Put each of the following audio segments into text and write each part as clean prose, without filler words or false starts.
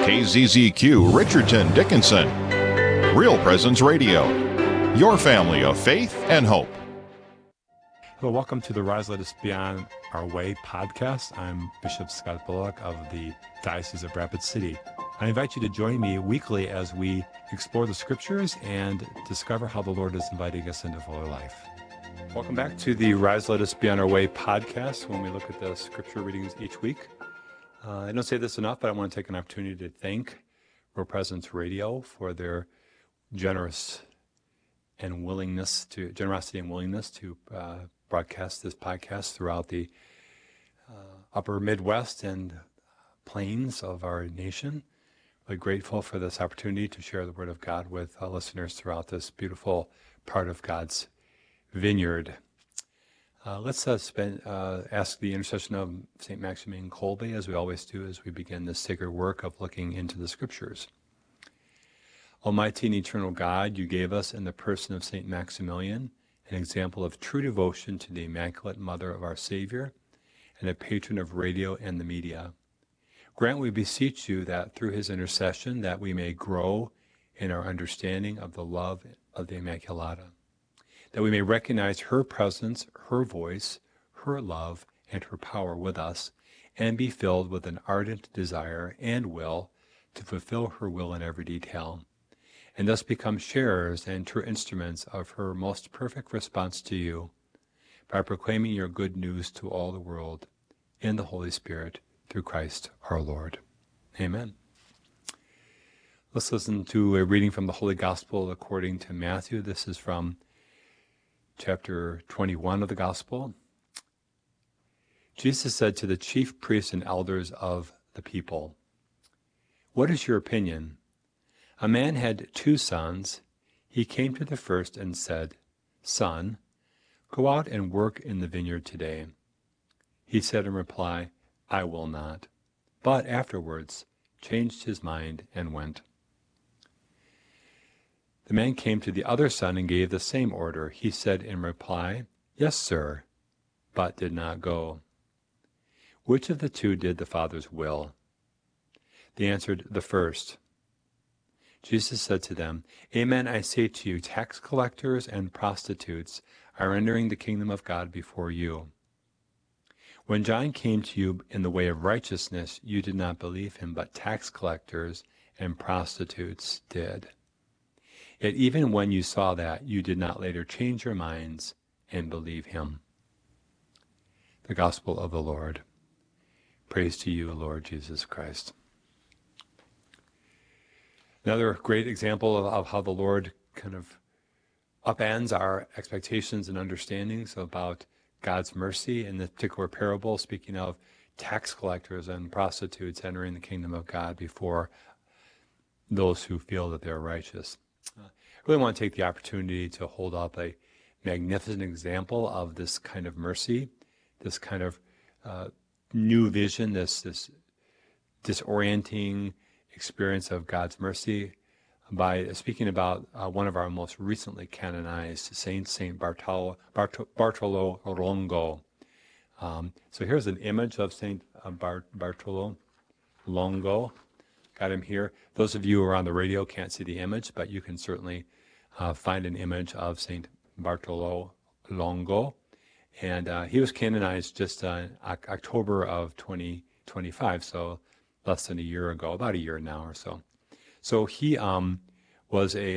KZZQ Richardson Dickinson. Real Presence Radio. Your family of faith and hope. Hello, welcome to the Rise Let Us Beyond Our Way podcast. I'm Bishop Scott Bullock of the Diocese of Rapid City. I invite you to join me weekly as we explore the scriptures and discover how the Lord is inviting us into fuller life. Welcome back to the Rise Let Us Beyond Our Way podcast, when we look at the scripture readings each week. I don't say this enough, but I want to take an opportunity to thank Real Presence Radio for their generosity and willingness to broadcast this podcast throughout the upper Midwest and plains of our nation. Really grateful for this opportunity to share the Word of God with listeners throughout this beautiful part of God's vineyard. Let's ask the intercession of St. Maximilian Kolbe, as we always do, as we begin this sacred work of looking into the Scriptures. Almighty and eternal God, you gave us in the person of St. Maximilian an example of true devotion to the Immaculate Mother of our Savior and a patron of radio and the media. Grant, we beseech you, that through his intercession that we may grow in our understanding of the love of the Immaculata, that we may recognize her presence, her voice, her love, and her power with us, and be filled with an ardent desire and will to fulfill her will in every detail, and thus become sharers and true instruments of her most perfect response to you, by proclaiming your good news to all the world in the Holy Spirit, through Christ our Lord. Amen. Let's listen to a reading from the Holy Gospel according to Matthew. This is from chapter 21 of the Gospel. Jesus said to the chief priests and elders of the people, "What is your opinion? A man had 2 sons. He came to the first and said, 'Son, go out and work in the vineyard today.' He said in reply, 'I will not,' but afterwards changed his mind and went. The man came to the other son and gave the same order. He said in reply, 'Yes, sir,' but did not go. Which of the 2 did the father's will?" They answered, "The first." Jesus said to them, "Amen, I say to you, tax collectors and prostitutes are entering the kingdom of God before you. When John came to you in the way of righteousness, you did not believe him, but tax collectors and prostitutes did. Yet even when you saw that, you did not later change your minds and believe him." The Gospel of the Lord. Praise to you, Lord Jesus Christ. Another great example of how the Lord kind of upends our expectations and understandings about God's mercy in this particular parable, speaking of tax collectors and prostitutes entering the kingdom of God before those who feel that they're righteous. I really want to take the opportunity to hold up a magnificent example of this kind of mercy, this kind of new vision, this disorienting experience of God's mercy, by speaking about one of our most recently canonized saints, Saint Bartolo Longo. So here's an image of Saint Bartolo Longo. Got him here. Those of you who are on the radio can't see the image, but you can certainly find an image of Saint Bartolo Longo. And he was canonized just October of 2025, so less than a year ago, about a year now or so. So he was a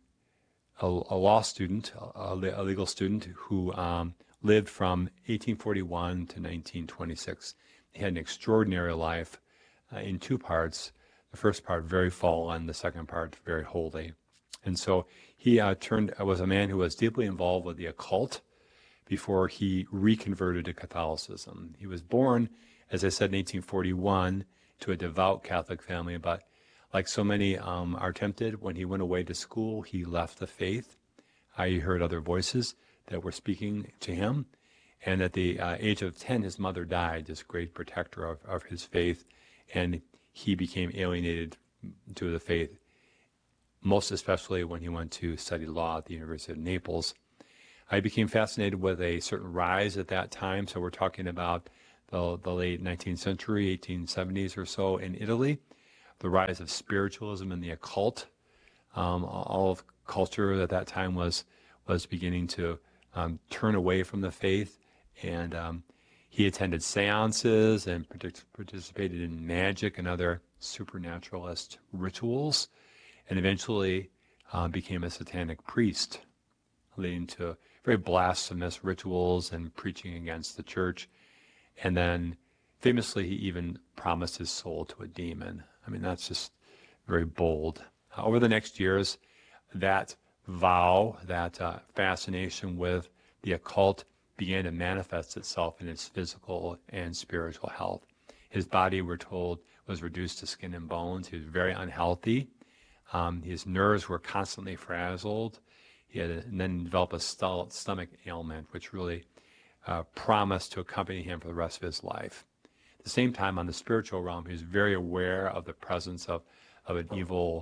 law student, a legal student who lived from 1841 to 1926. He had an extraordinary life in 2 parts. The first part very fallen, the second part very holy. And so he was a man who was deeply involved with the occult before he reconverted to Catholicism. He was born, as I said, in 1841 to a devout Catholic family, but like so many are tempted, when he went away to school, he left the faith. He heard other voices that were speaking to him. And at the age of 10, his mother died, this great protector of his faith, and he became alienated to the faith, most especially when he went to study law at the University of Naples. I became fascinated with a certain rise at that time, so we're talking about the late 19th century, 1870s or so in Italy, the rise of spiritualism and the occult. All of culture at that time was beginning to turn away from the faith, and he attended seances and participated in magic and other supernaturalist rituals, and eventually became a satanic priest, leading to very blasphemous rituals and preaching against the church. And then famously, he even promised his soul to a demon. I mean, that's just very bold. Over the next years, that vow, that fascination with the occult began to manifest itself in his physical and spiritual health. His body, we're told, was reduced to skin and bones. He was very unhealthy. His nerves were constantly frazzled. He had and then developed a stomach ailment, which really promised to accompany him for the rest of his life. At the same time, on the spiritual realm, he was very aware of the presence of an evil,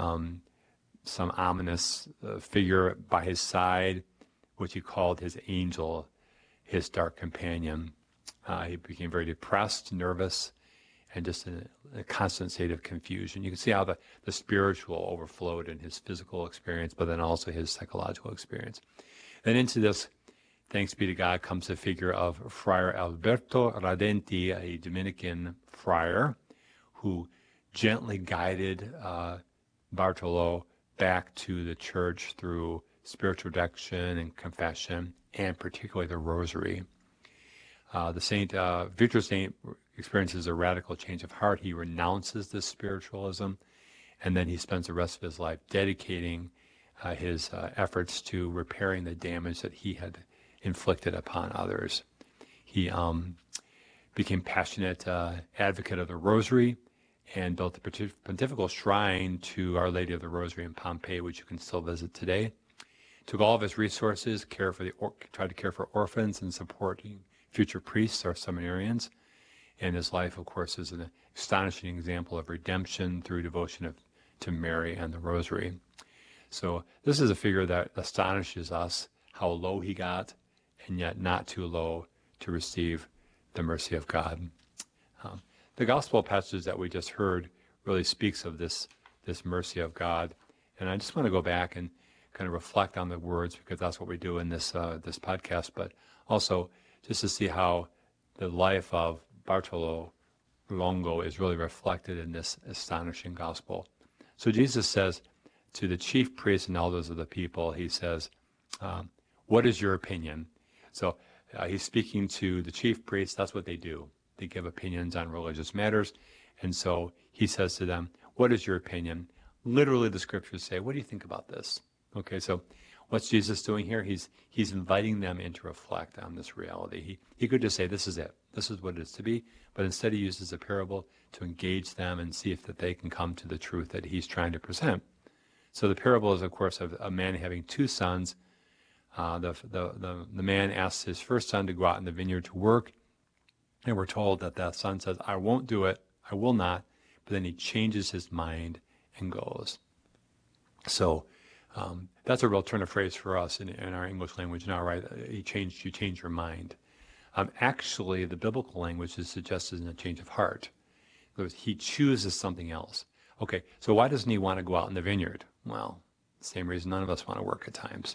some ominous figure by his side, which he called his angel, his dark companion. He became very depressed, nervous, and just in a constant state of confusion. You can see how the spiritual overflowed in his physical experience, but then also his psychological experience. Then into this, thanks be to God, comes the figure of Friar Alberto Radenti, a Dominican friar, who gently guided Bartolo back to the church through spiritual direction and confession, and particularly the rosary. The future saint experiences a radical change of heart. He renounces this spiritualism, and then he spends the rest of his life dedicating his efforts to repairing the damage that he had inflicted upon others. He became passionate advocate of the Rosary and built a pontifical shrine to Our Lady of the Rosary in Pompeii, which you can still visit today. Took all of his resources, tried to care for orphans and supporting future priests or seminarians. And his life, of course, is an astonishing example of redemption through devotion to Mary and the Rosary. So this is a figure that astonishes us, how low he got, and yet not too low to receive the mercy of God. The gospel passage that we just heard really speaks of this mercy of God. And I just want to go back and kind of reflect on the words, because that's what we do in this podcast, but also just to see how the life of Bartolo Longo is really reflected in this astonishing gospel. So Jesus says to the chief priests and elders of the people, he says, what is your opinion? So he's speaking to the chief priests. That's what they do. They give opinions on religious matters. And so he says to them, what is your opinion? Literally, the scriptures say, what do you think about this? Okay, so what's Jesus doing here? He's inviting them in to reflect on this reality. He could just say, this is it. This is what it is to be. But instead he uses a parable to engage them and see if that they can come to the truth that he's trying to present. So the parable is, of course, of a man having two sons. The man asks his first son to go out in the vineyard to work. And we're told that that son says, I won't do it. I will not. But then he changes his mind and goes. So that's a real turn of phrase for us in our English language now, right? You change your mind. Actually, the biblical language is suggested in a change of heart. He chooses something else. Okay, so why doesn't he want to go out in the vineyard? Well, same reason none of us want to work at times.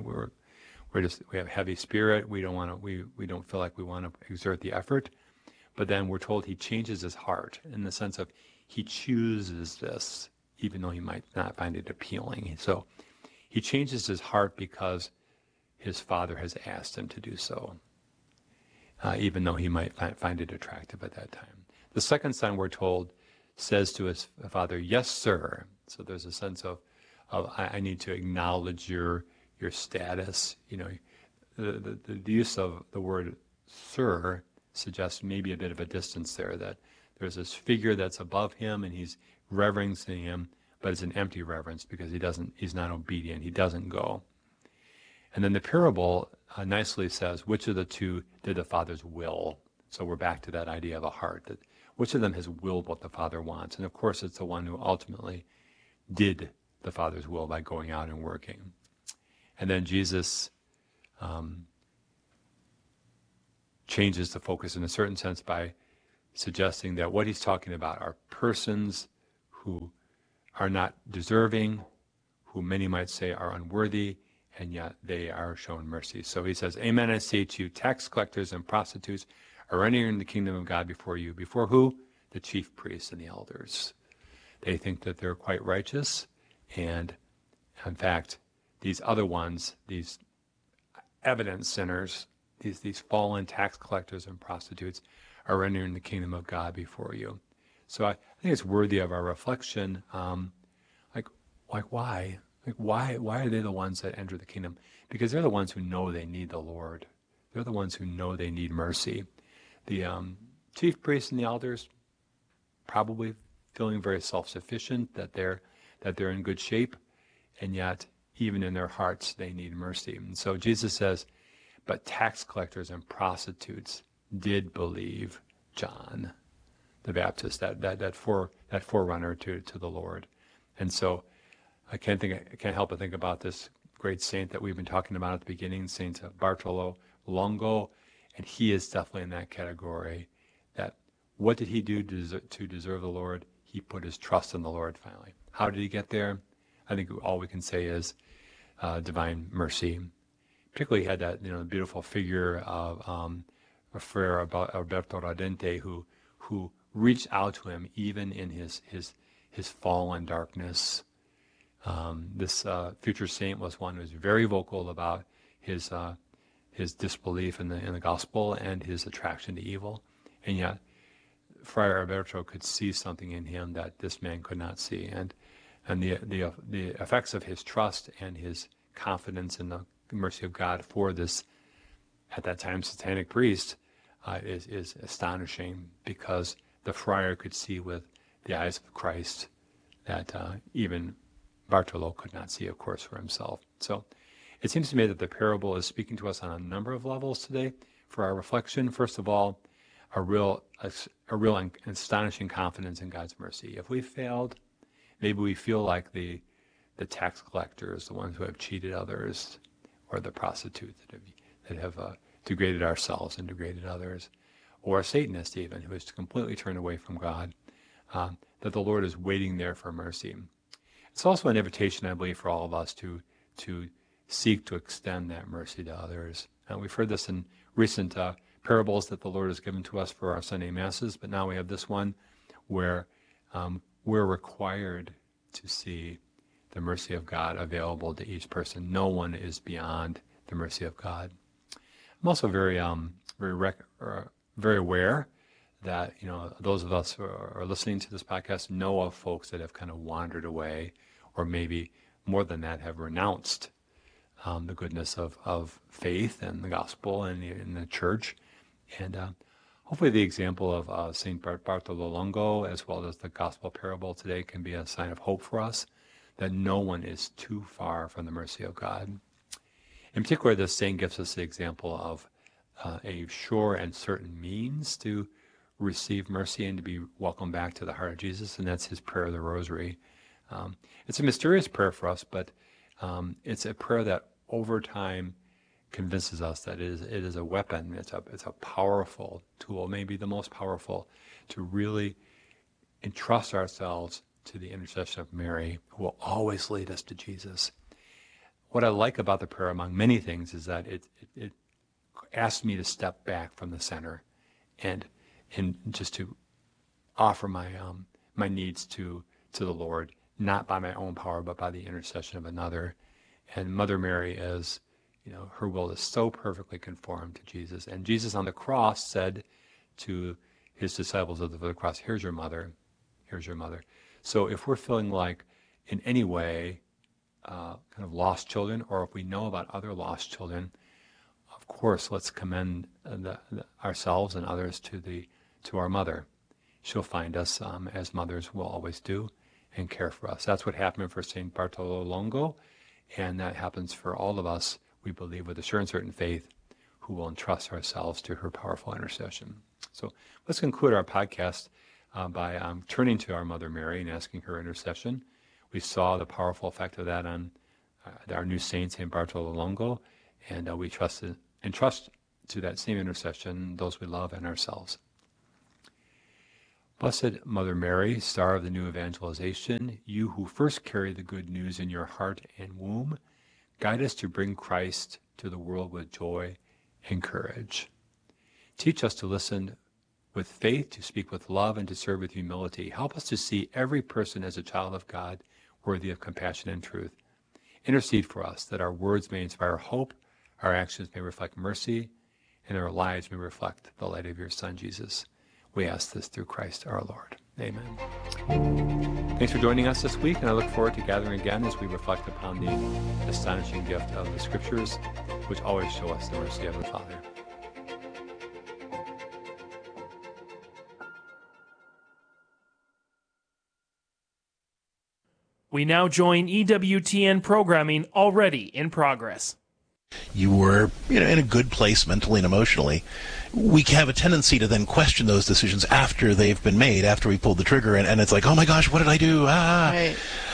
We have heavy spirit. We don't feel like we want to exert the effort. But then we're told he changes his heart in the sense of he chooses this, even though he might not find it appealing. So he changes his heart because his father has asked him to do so, even though he might find it attractive at that time. The second son, we're told, says to his father, yes, sir. So there's a sense of I need to acknowledge your status. The use of the word sir suggests maybe a bit of a distance there, that there's this figure that's above him and he's reverencing him, but it's an empty reverence because he's not obedient. He doesn't go. And then the parable nicely says, which of the two did the father's will? So we're back to that idea of a heart, that which of them has willed what the father wants? And of course, it's the one who ultimately did the father's will by going out and working. And then Jesus changes the focus in a certain sense by suggesting that what he's talking about are persons who are not deserving, who many might say are unworthy, and yet they are shown mercy. So he says, Amen, I say to you, tax collectors and prostitutes are entering the kingdom of God before you. Before who? The chief priests and the elders. They think that they're quite righteous, and in fact, these other ones, these evident sinners, these fallen tax collectors and prostitutes, are entering the kingdom of God before you. So I think it's worthy of our reflection. Like why? Like why are they the ones that enter the kingdom? Because they're the ones who know they need the Lord. They're the ones who know they need mercy. The chief priests and the elders probably feeling very self-sufficient, that they're in good shape, and yet even in their hearts they need mercy. And so Jesus says, but tax collectors and prostitutes did believe John the Baptist, that forerunner to the Lord. And so I can't help but think about this great saint that we've been talking about at the beginning, Saint Bartolo Longo, and he is definitely in that category. That what did he do to deserve the Lord? He put his trust in the Lord finally. How did he get there? I think all we can say is divine mercy. Particularly, he had that beautiful figure of Fra Alberto Radente, who reached out to him even in his fallen darkness. This future saint was one who was very vocal about his disbelief in the gospel and his attraction to evil, and yet Friar Alberto could see something in him that this man could not see, and the effects of his trust and his confidence in the mercy of God for this, at that time, satanic priest is astonishing, because the friar could see with the eyes of Christ that even Bartolo could not see, of course, for himself. So it seems to me that the parable is speaking to us on a number of levels today for our reflection. First of all, a real and astonishing confidence in God's mercy. If we failed, maybe we feel like the tax collectors, the ones who have cheated others, or the prostitutes that have degraded ourselves and degraded others, or a Satanist even, who has completely turned away from God, that the Lord is waiting there for mercy. It's also an invitation, I believe, for all of us to seek to extend that mercy to others. And we've heard this in recent parables that the Lord has given to us for our Sunday Masses, but now we have this one where we're required to see the mercy of God available to each person. No one is beyond the mercy of God. I'm also very aware that those of us who are listening to this podcast know of folks that have kind of wandered away, or maybe more than that, have renounced the goodness of faith and the gospel and in the church. And hopefully the example of St. Bartolo Longo, as well as the gospel parable today, can be a sign of hope for us, that no one is too far from the mercy of God. In particular, this saint gives us the example of a sure and certain means to receive mercy and to be welcomed back to the heart of Jesus, and that's his prayer of the Rosary. It's a mysterious prayer for us, but it's a prayer that over time convinces us that it is a weapon. It's a powerful tool, maybe the most powerful, to really entrust ourselves to the intercession of Mary, who will always lead us to Jesus. What I like about the prayer, among many things, is that it asks me to step back from the center and just to offer my needs to the Lord, not by my own power, but by the intercession of another. And Mother Mary is, her will is so perfectly conformed to Jesus. And Jesus on the cross said to his disciples of the cross, here's your mother, here's your mother. So if we're feeling like in any way kind of lost children, or if we know about other lost children, of course, let's commend ourselves and others to our mother. She'll find us, as mothers will always do, and care for us. That's what happened for St. Bartolo Longo, and that happens for all of us, we believe, with a sure and certain faith, who will entrust ourselves to her powerful intercession. So let's conclude our podcast by turning to our Mother Mary and asking her intercession. We saw the powerful effect of that on our new saint, St. Bartolo Longo, and we trust to that same intercession those we love and ourselves. Blessed Mother Mary, star of the new evangelization, you who first carry the good news in your heart and womb, guide us to bring Christ to the world with joy and courage. Teach us to listen with faith, to speak with love, and to serve with humility. Help us to see every person as a child of God, worthy of compassion and truth. Intercede for us that our words may inspire hope, our actions may reflect mercy, and our lives may reflect the light of your Son, Jesus. We ask this through Christ our Lord. Amen. Thanks for joining us this week, and I look forward to gathering again as we reflect upon the astonishing gift of the Scriptures, which always show us the mercy of the Father. We now join EWTN programming already in progress. You were, in a good place mentally and emotionally. We have a tendency to then question those decisions after they've been made, after we pulled the trigger, and it's like, oh my gosh, what did I do? Right.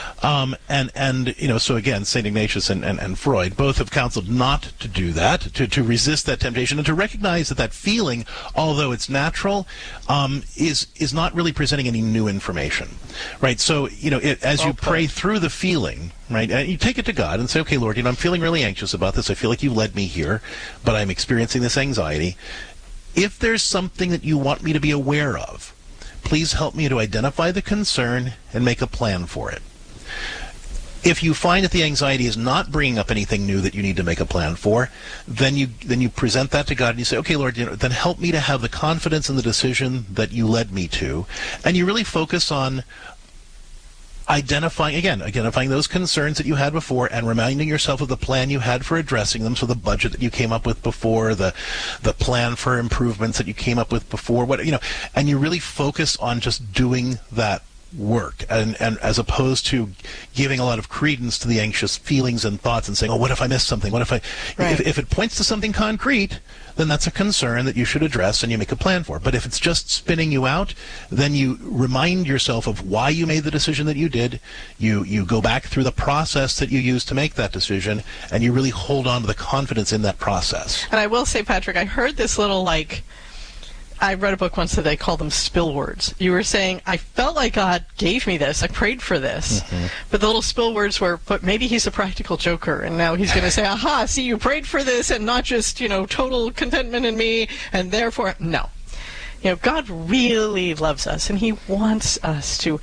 So again, St. Ignatius and Freud both have counseled not to do that, to resist that temptation, and to recognize that feeling, although it's natural, is not really presenting any new information, right? So, as you pray through the feeling, right, and you take it to God and say, okay, Lord, I'm feeling really anxious about this. I feel like you led me here, but I'm experiencing this anxiety. If there's something that you want me to be aware of, please help me to identify the concern and make a plan for it. If you find that the anxiety is not bringing up anything new that you need to make a plan for, then you present that to God and you say, okay, Lord, then help me to have the confidence in the decision that you led me to. And you really focus on identifying those concerns that you had before and reminding yourself of the plan you had for addressing them. So the budget that you came up with before, the plan for improvements that you came up with before, and you really focus on just doing that work, and as opposed to giving a lot of credence to the anxious feelings and thoughts and saying, oh, what if I missed something? What if I... Right. If it points to something concrete, then that's a concern that you should address and you make a plan for. But if it's just spinning you out, then you remind yourself of why you made the decision that you did. You go back through the process that you used to make that decision, and you really hold on to the confidence in that process. And I will say, Patrick, I heard this little, I read a book once that they call them spill words. You were saying, I felt like God gave me this. I prayed for this. Mm-hmm. But the little spill words were, but maybe he's a practical joker, and now he's going to say, aha, see, you prayed for this, and not just, total contentment in me, and therefore, no. God really loves us, and he wants us to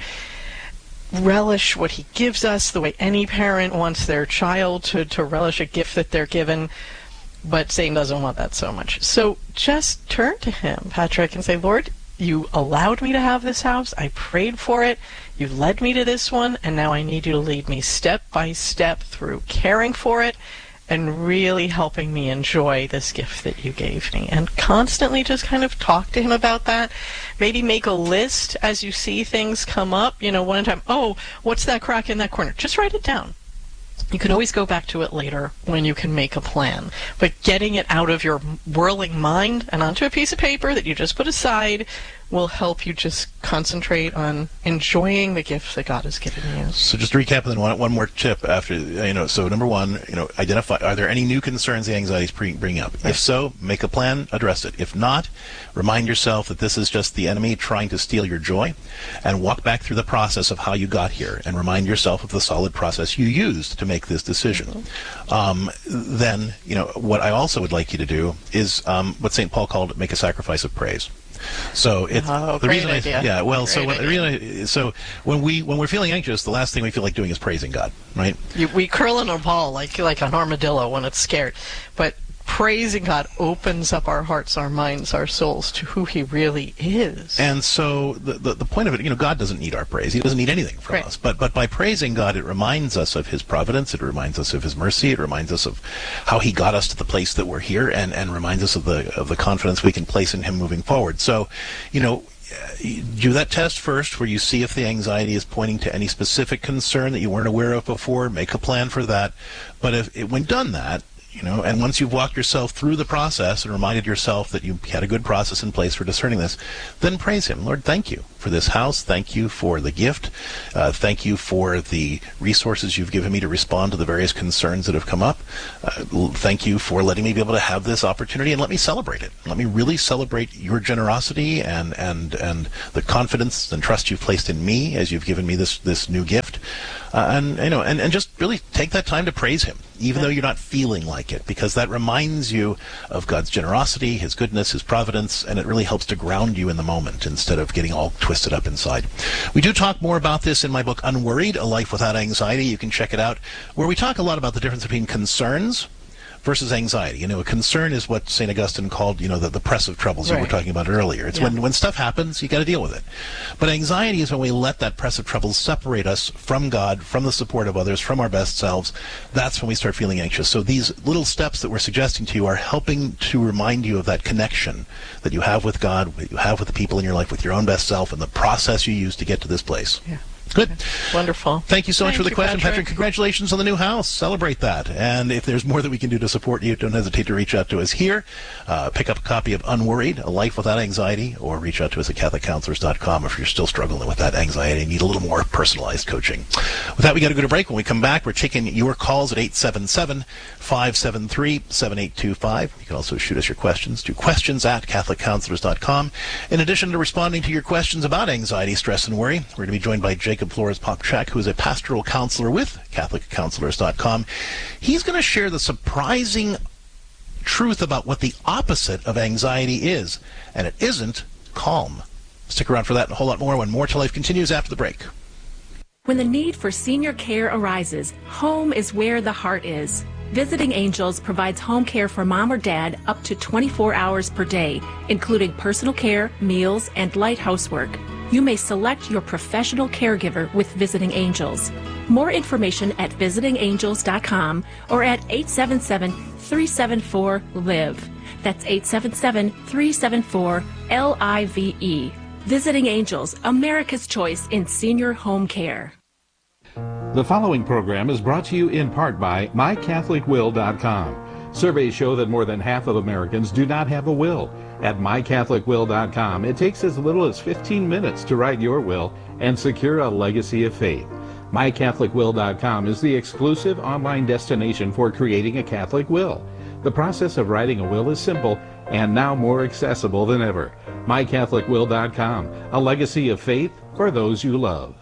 relish what he gives us the way any parent wants their child to relish a gift that they're given. But Satan doesn't want that so much. So just turn to him, Patrick, and say, Lord, you allowed me to have this house. I prayed for it. You led me to this one, and now I need you to lead me step by step through caring for it and really helping me enjoy this gift that you gave me. And constantly just kind of talk to him about that. Maybe make a list as you see things come up. One at a time. Oh, what's that crack in that corner? Just write it down. You can always go back to it later when you can make a plan. But getting it out of your whirling mind and onto a piece of paper that you just put aside will help you just concentrate on enjoying the gift that God has given you. So just to recap, and then one more tip after, so number one, identify, are there any new concerns the anxiety is bringing up? Right. If so, make a plan, address it. If not, remind yourself that this is just the enemy trying to steal your joy, and walk back through the process of how you got here, and remind yourself of the solid process you used to make this decision. Mm-hmm. Then, what I also would like you to do is what St. Paul called make a sacrifice of praise. So it's the reason when we're feeling anxious, the last thing we feel like doing is praising God, right? We curl in a ball like an armadillo when it's scared, but praising God opens up our hearts, our minds, our souls to who he really is. And so the point of it, God doesn't need our praise. He doesn't need anything from us. But by praising God, it reminds us of his providence. It reminds us of his mercy. It reminds us of how he got us to the place that we're here, and reminds us of the confidence we can place in him moving forward. So, do that test first where you see if the anxiety is pointing to any specific concern that you weren't aware of before. Make a plan for that. But when done that, And once you've walked yourself through the process and reminded yourself that you had a good process in place for discerning this, then praise him. Lord, thank you for this house. Thank you for the gift. Thank you for the resources you've given me to respond to the various concerns that have come up. Thank you for letting me be able to have this opportunity, and let me celebrate it. Let me really celebrate your generosity and the confidence and trust you've placed in me as you've given me this new gift. And just really take that time to praise him, even though you're not feeling like it, because that reminds you of God's generosity, his goodness, his providence, and it really helps to ground you in the moment instead of getting all twisted up inside. We do talk more about this in my book, Unworried, A Life Without Anxiety. You can check it out, where we talk a lot about the difference between concerns versus anxiety. A concern is what St. Augustine called, the press of troubles you were talking about earlier. It's when stuff happens, you got to deal with it. But anxiety is when we let that press of troubles separate us from God, from the support of others, from our best selves. That's when we start feeling anxious. So these little steps that we're suggesting to you are helping to remind you of that connection that you have with God, that you have with the people in your life, with your own best self, and the process you use to get to this place. Yeah. Good. Wonderful. Thank you so much for the question, Patrick. Congratulations on the new house. Celebrate that. And if there's more that we can do to support you, don't hesitate to reach out to us here. Pick up a copy of Unworried, A Life Without Anxiety, or reach out to us at CatholicCounselors.com if you're still struggling with that anxiety and need a little more personalized coaching. With that, we got to go to break. When we come back, we're taking your calls at 877-573-7825. You can also shoot us your questions to questions@CatholicCounselors.com. In addition to responding to your questions about anxiety, stress, and worry, we're going to be joined by Jacob Flores-Popcak, who is a pastoral counselor with CatholicCounselors.com. He's going to share the surprising truth about what the opposite of anxiety is, and it isn't calm. Stick around for that and a whole lot more when More to Life continues after the break. When the need for senior care arises, home is where the heart is. Visiting Angels provides home care for mom or dad up to 24 hours per day, including personal care, meals, and light housework. You may select your professional caregiver with Visiting Angels. More information at visitingangels.com or at 877-374-LIVE. That's 877-374-LIVE. Visiting Angels, America's choice in senior home care. The following program is brought to you in part by MyCatholicWill.com. Surveys show that more than half of Americans do not have a will. At MyCatholicWill.com, it takes as little as 15 minutes to write your will and secure a legacy of faith. MyCatholicWill.com is the exclusive online destination for creating a Catholic will. The process of writing a will is simple and now more accessible than ever. MyCatholicWill.com, a legacy of faith for those you love.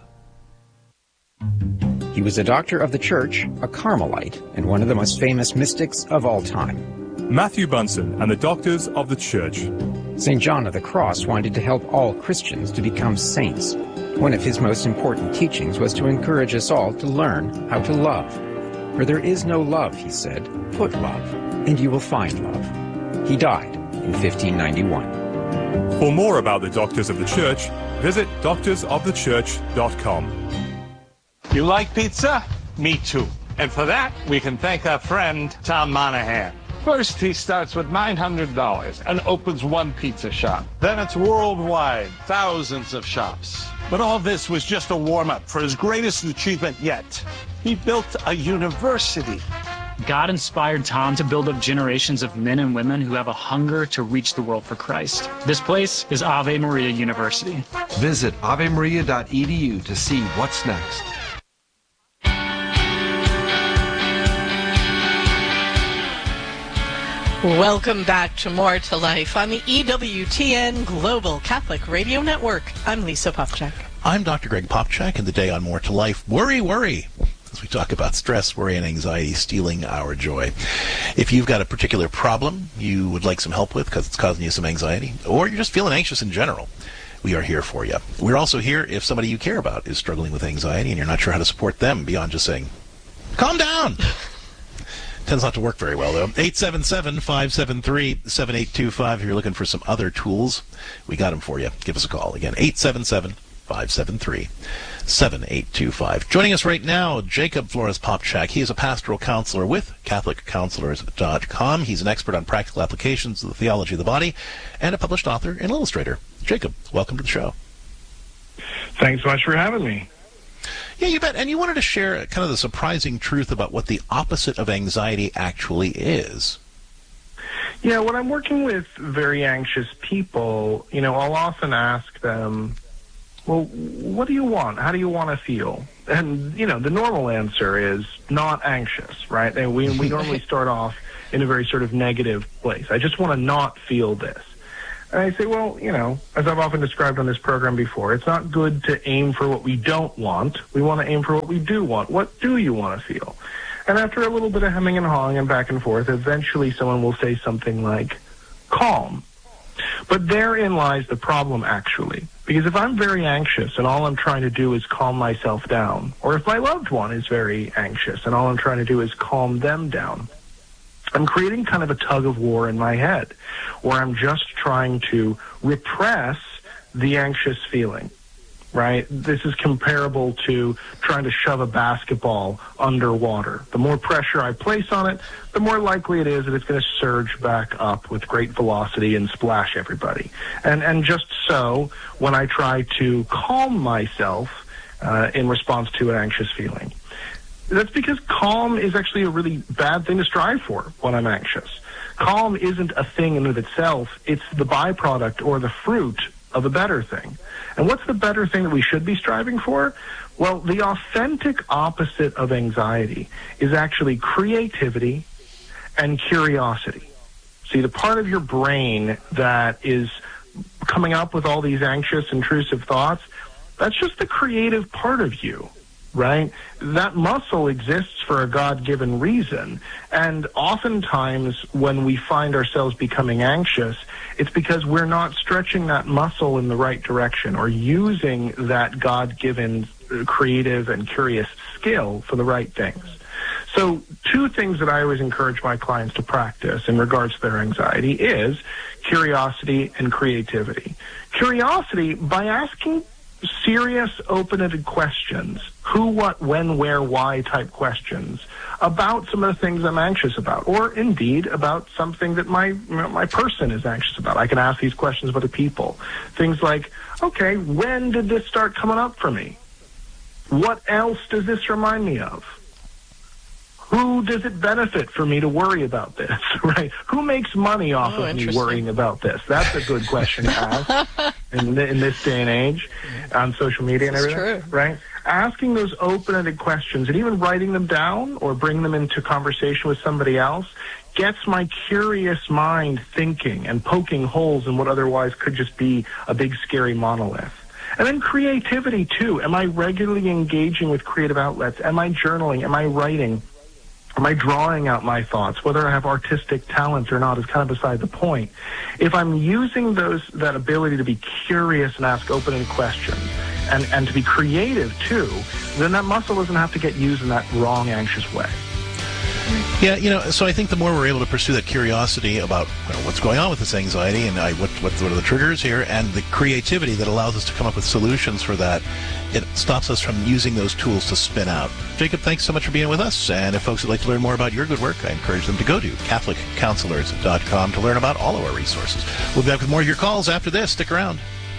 He was a doctor of the church, a Carmelite, and one of the most famous mystics of all time. Matthew Bunson and the Doctors of the Church. St. John of the Cross wanted to help all Christians to become saints. One of his most important teachings was to encourage us all to learn how to love. "For there is no love," he said, "put love, and you will find love." He died in 1591. For more about the Doctors of the Church, visit doctorsofthechurch.com. You like pizza? Me too. And for that, we can thank our friend, Tom Monahan. First, he starts with $900 and opens one pizza shop. Then it's worldwide, thousands of shops. But all this was just a warm-up for his greatest achievement yet. He built a university. God inspired Tom to build up generations of men and women who have a hunger to reach the world for Christ. This place is Ave Maria University. Visit avemaria.edu to see what's next. Welcome back to More to Life on the EWTN Global Catholic Radio Network. I'm Lisa Popcak. I'm Dr. Greg Popcak, and today on More to Life, worry, as we talk about stress, worry, and anxiety stealing our joy. If you've got a particular problem you would like some help with because it's causing you some anxiety, or you're just feeling anxious in general, we are here for you. We're also here if somebody you care about is struggling with anxiety and you're not sure how to support them beyond just saying, calm down. Tends not to work very well, though. 877-573-7825. If you're looking for some other tools, we got them for you. Give us a call. Again, 877-573-7825. Joining us right now, Jacob Flores-Popcak. He is a pastoral counselor with CatholicCounselors.com. He's an expert on practical applications of the theology of the body and a published author and illustrator. Jacob, welcome to the show. Thanks so much for having me. Yeah, you bet. And you wanted to share kind of the surprising truth about what the opposite of anxiety actually is. Yeah, when I'm working with very anxious people, I'll often ask them, well, what do you want? How do you want to feel? And, the normal answer is not anxious, right? And we normally start off in a very sort of negative place. I just want to not feel this. And I say, well, as I've often described on this program before, it's not good to aim for what we don't want. We want to aim for what we do want. What do you want to feel? And after a little bit of hemming and hawing and back and forth, eventually someone will say something like, calm. But therein lies the problem, actually. Because if I'm very anxious and all I'm trying to do is calm myself down, or if my loved one is very anxious and all I'm trying to do is calm them down, I'm creating kind of a tug of war in my head where I'm just trying to repress the anxious feeling, right? This is comparable to trying to shove a basketball underwater. The more pressure I place on it, the more likely it is that it's going to surge back up with great velocity and splash everybody. And just so, when I try to calm myself in response to an anxious feeling, that's because calm is actually a really bad thing to strive for when I'm anxious. Calm isn't a thing in and of itself. It's the byproduct or the fruit of a better thing. And what's the better thing that we should be striving for? Well, the authentic opposite of anxiety is actually creativity and curiosity. See, the part of your brain that is coming up with all these anxious, intrusive thoughts, that's just the creative part of you. Right? That muscle exists for a God-given reason. And oftentimes when we find ourselves becoming anxious, it's because we're not stretching that muscle in the right direction or using that God-given creative and curious skill for the right things. So two things that I always encourage my clients to practice in regards to their anxiety is curiosity and creativity. Curiosity by asking serious, open-ended questions, who, what, when, where, why type questions about some of the things I'm anxious about, or indeed about something that my person is anxious about. I can ask these questions of other people. Things like, okay, when did this start coming up for me? What else does this remind me of? Who does it benefit for me to worry about this, right? Who makes money off of me worrying about this? That's a good question to ask in this day and age on social media and everything, right? Asking those open-ended questions and even writing them down or bringing them into conversation with somebody else gets my curious mind thinking and poking holes in what otherwise could just be a big, scary monolith. And then creativity, too. Am I regularly engaging with creative outlets? Am I journaling? Am I writing? Am I drawing out my thoughts? Whether I have artistic talent or not is kind of beside the point. If I'm using that ability to be curious and ask open-ended questions and to be creative too, then that muscle doesn't have to get used in that wrong, anxious way. Yeah, so I think the more we're able to pursue that curiosity about what's going on with this anxiety and what are the triggers here, and the creativity that allows us to come up with solutions for that, it stops us from using those tools to spin out. Jacob, thanks so much for being with us. And if folks would like to learn more about your good work, I encourage them to go to CatholicCounselors.com to learn about all of our resources. We'll be back with more of your calls after this. Stick around.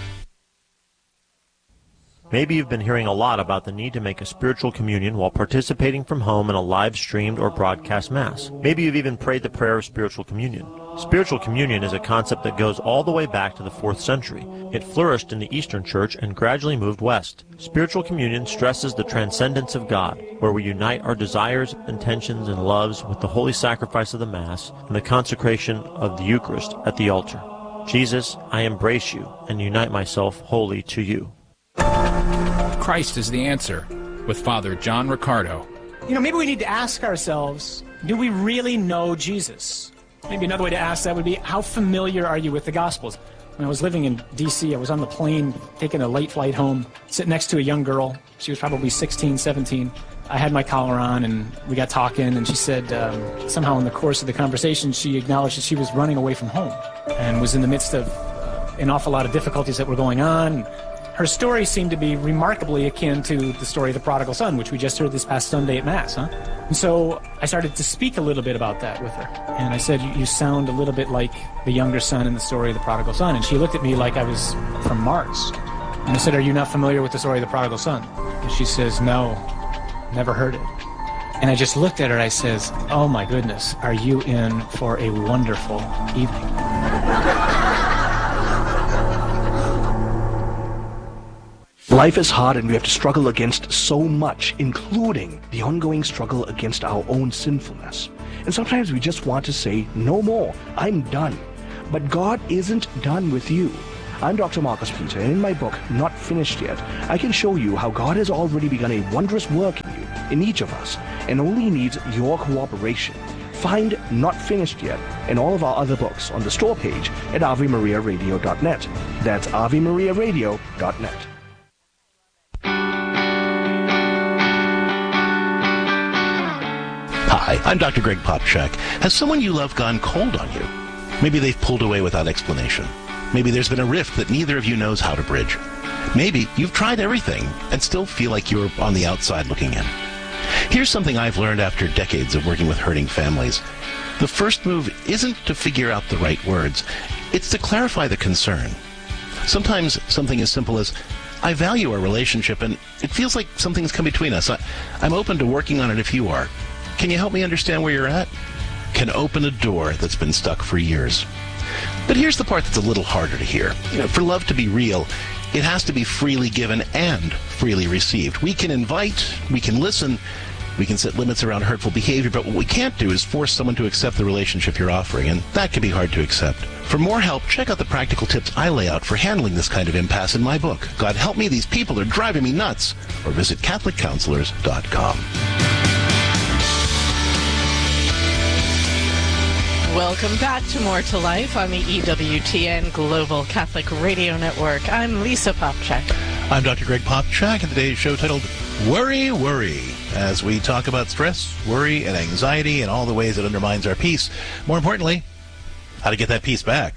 Maybe you've been hearing a lot about the need to make a spiritual communion while participating from home in a live-streamed or broadcast Mass. Maybe you've even prayed the prayer of spiritual communion. Spiritual communion is a concept that goes all the way back to the 4th century. It flourished in the Eastern Church and gradually moved west. Spiritual communion stresses the transcendence of God, where we unite our desires, intentions, and loves with the holy sacrifice of the Mass and the consecration of the Eucharist at the altar. Jesus, I embrace you and unite myself wholly to you. Christ is the answer, with Father John Riccardo. Maybe we need to ask ourselves, do we really know Jesus? Maybe another way to ask that would be, how familiar are you with the Gospels? When I was living in D.C., I was on the plane, taking a late flight home, sitting next to a young girl. She was probably 16, 17. I had my collar on, and we got talking, and she said somehow in the course of the conversation, she acknowledged that she was running away from home and was in the midst of an awful lot of difficulties that were going on. Her story seemed to be remarkably akin to the story of the prodigal son, which we just heard this past Sunday at Mass, And so I started to speak a little bit about that with her. And I said, you sound a little bit like the younger son in the story of the prodigal son. And she looked at me like I was from Mars. And I said, are you not familiar with the story of the prodigal son? And she says, no, never heard it. And I just looked at her and I says, oh my goodness, are you in for a wonderful evening? Life is hard and we have to struggle against so much, including the ongoing struggle against our own sinfulness. And sometimes we just want to say, no more, I'm done. But God isn't done with you. I'm Dr. Marcus Peter, and in my book, Not Finished Yet, I can show you how God has already begun a wondrous work in you, in each of us, and only needs your cooperation. Find Not Finished Yet and all of our other books on the store page at AveMariaRadio.net. That's AveMariaRadio.net. Hi, I'm Dr. Greg Popchak. Has someone you love gone cold on you? Maybe they've pulled away without explanation. Maybe there's been a rift that neither of you knows how to bridge. Maybe you've tried everything and still feel like you're on the outside looking in. Here's something I've learned after decades of working with hurting families. The first move isn't to figure out the right words. It's to clarify the concern. Sometimes something as simple as, I value our relationship and it feels like something's come between us. I'm open to working on it if you are. Can you help me understand where you're at? Can open a door that's been stuck for years. But here's the part that's a little harder to hear. For love to be real, it has to be freely given and freely received. We can invite, we can listen, we can set limits around hurtful behavior, but what we can't do is force someone to accept the relationship you're offering, and that can be hard to accept. For more help, check out the practical tips I lay out for handling this kind of impasse in my book, God Help Me, These People Are Driving Me Nuts, or visit CatholicCounselors.com. Welcome back to More to Life on the EWTN Global Catholic Radio Network. I'm Lisa Popchak. I'm Dr. Greg Popchak, and today's show titled Worry, Worry, as we talk about stress, worry, and anxiety and all the ways it undermines our peace. More importantly, how to get that peace back.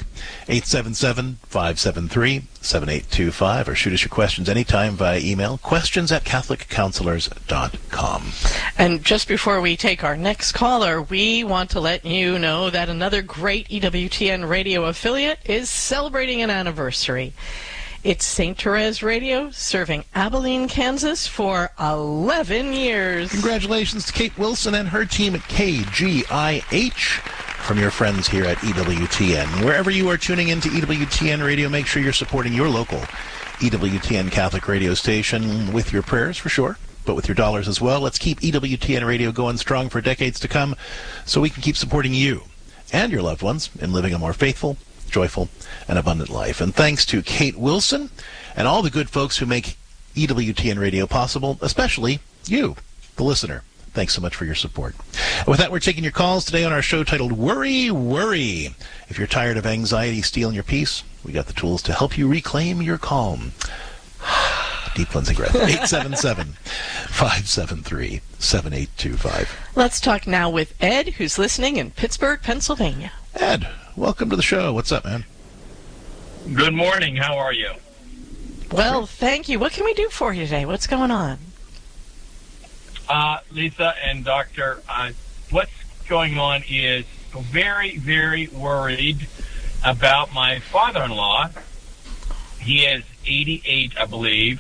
877-573-7825, or shoot us your questions anytime via email, questions@CatholicCounselors.com. And just before we take our next caller, we want to let you know that another great EWTN radio affiliate is celebrating an anniversary. It's St. Therese Radio, serving Abilene, Kansas for 11 years. Congratulations to Kate Wilson and her team at KGIH. From your friends here at EWTN. Wherever you are tuning into EWTN Radio, make sure you're supporting your local EWTN Catholic radio station with your prayers, for sure, but with your dollars as well. Let's keep EWTN Radio going strong for decades to come so we can keep supporting you and your loved ones in living a more faithful, joyful, and abundant life. And thanks to Kate Wilson and all the good folks who make EWTN Radio possible, especially you, the listener. Thanks so much for your support. And with that, we're taking your calls today on our show titled Worry, Worry. If you're tired of anxiety stealing your peace, we got the tools to help you reclaim your calm. Deep cleansing breath. 877-573-7825. Let's talk now with Ed, who's listening in Pittsburgh, Pennsylvania. Ed, welcome to the show. What's up, man? Good morning. How are you? Well, thank you. What can we do for you today? What's going on? Lisa and Doctor, what's going on is very, very worried about my father-in-law. He is 88, I believe.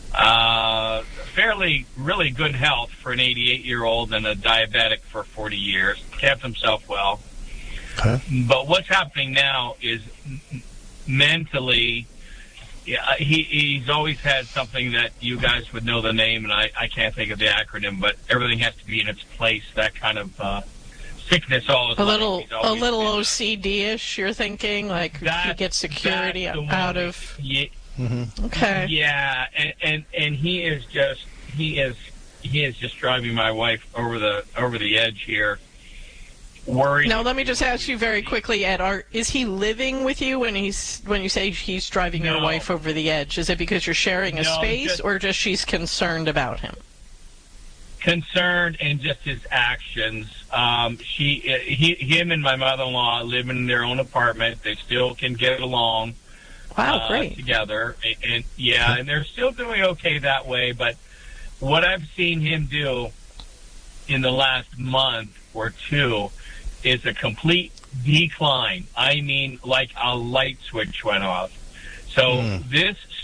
Fairly, really good health for an 88-year-old and a diabetic for 40 years. Kept himself well. Okay. But what's happening now is mentally... Yeah, he's always had something that you guys would know the name, and I can't think of the acronym, but everything has to be in its place, that kind of sickness all his life. A little OCD-ish, you're thinking? Like he gets security out of... Yeah. Mm-hmm. Okay. Yeah, and he is just driving my wife over the edge here. Worried. Now, let me just ask you very quickly, Ed, is he living with you when you say he's driving your wife over the edge? Is it because you're sharing a space, or just she's concerned about him? Concerned and just his actions. Him and my mother-in-law live in their own apartment. They still can get along. Wow, great. Together. And they're still doing okay that way, but what I've seen him do in the last month or two is a complete decline. I mean, like a light switch went off. So this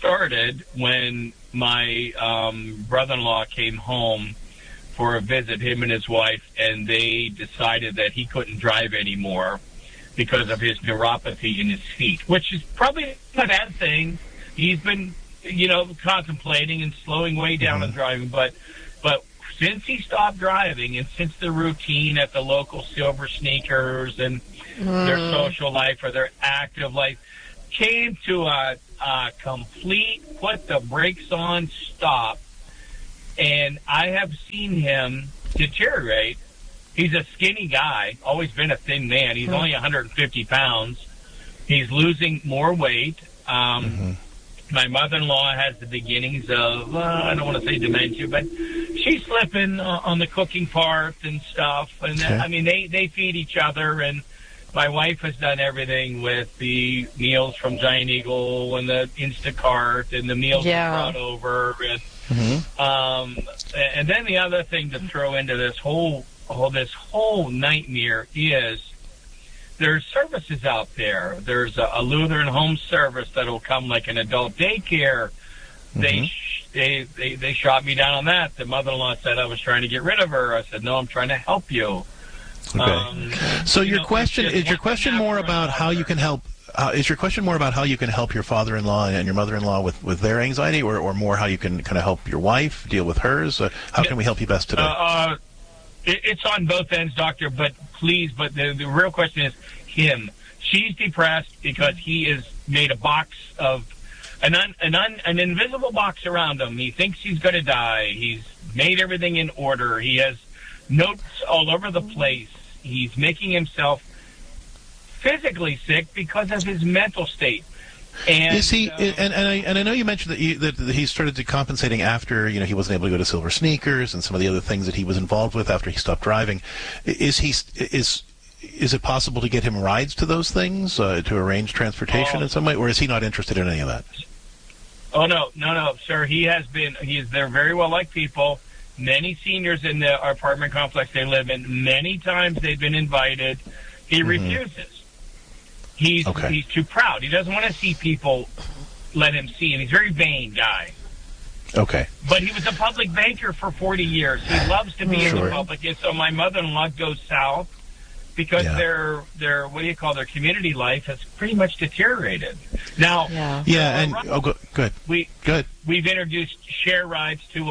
started when my brother-in-law came home for a visit, him and his wife, and they decided that he couldn't drive anymore because of his neuropathy in his feet, which is probably a bad thing. He's been, contemplating and slowing way down on driving, but since he stopped driving and since the routine at the local Silver Sneakers and their social life or their active life came to a complete put the brakes on stop, and I have seen him deteriorate. He's a skinny guy, always been a thin man. He's only 150 pounds. He's losing more weight. My mother-in-law has the beginnings of, I don't want to say dementia, but she's slipping on the cooking part and stuff. And they feed each other, and my wife has done everything with the meals from Giant Eagle and the Instacart and the meals brought over. And then the other thing to throw into this whole nightmare is there's services out there. There's a Lutheran home service that'll come like an adult daycare. They shot me down on that. The mother-in-law said I was trying to get rid of her. I said, no, I'm trying to help you. Okay. So your question more about how you can help? Is your question more about how you can help your father-in-law and your mother-in-law with their anxiety, or more how you can kind of help your wife deal with hers? How can we help you best today? It's on both ends, Doctor, but the real question is him. She's depressed because he has made a box of an invisible box around him. He thinks he's going to die. He's made everything in order. He has notes all over the place. He's making himself physically sick because of his mental state. And is he? And I know you mentioned that he started decompensating after he wasn't able to go to Silver Sneakers and some of the other things that he was involved with after he stopped driving. Is it possible to get him rides to those things, to arrange transportation in some way, or is he not interested in any of that? Oh no, sir. They're very well liked people. Many seniors in the apartment complex they live in. Many times they've been invited. He refuses. He's too proud. He doesn't want to see people let him see, and he's a very vain guy. Okay. But he was a public banker for 40 years. He loves to be in the public. And so my mother-in-law goes south because their their community life has pretty much deteriorated. Now, good. We've introduced share rides to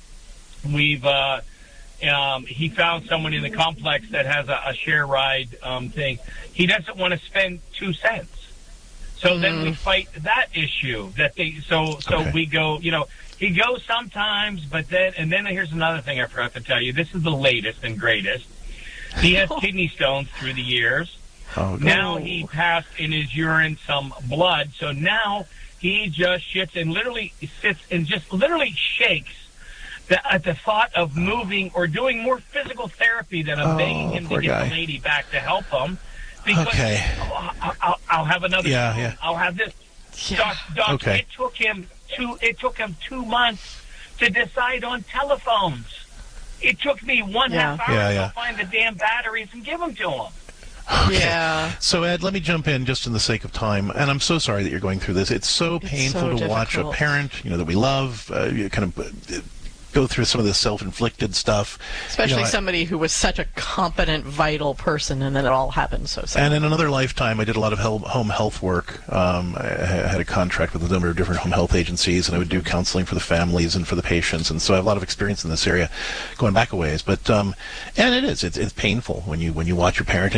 he found someone in the complex that has a share ride thing. He doesn't want to spend 2 cents. So then we fight that issue. We go, he goes sometimes, but then here's another thing I forgot to tell you. This is the latest and greatest. He has kidney stones through the years. Oh, no. Now he passed in his urine some blood, so now he just shits and literally sits and just literally shakes at the thought of moving or doing more physical therapy than I'm begging him to get the lady back to help him. Because I'll have another. I'll have this. Doc, it took him 2 months to decide on telephones. It took me one half hour to find the damn batteries and give them to him. Okay. Yeah. So, Ed, let me jump in just in the sake of time, and I'm so sorry that you're going through this. It's so painful to watch a parent, that we love, go through some of this self-inflicted stuff. Especially somebody who was such a competent, vital person, and then it all happened so suddenly. And in another lifetime, I did a lot of home health work. I had a contract with a number of different home health agencies, and I would do counseling for the families and for the patients, and so I have a lot of experience in this area going back a ways. But and it's painful when you watch your parent, and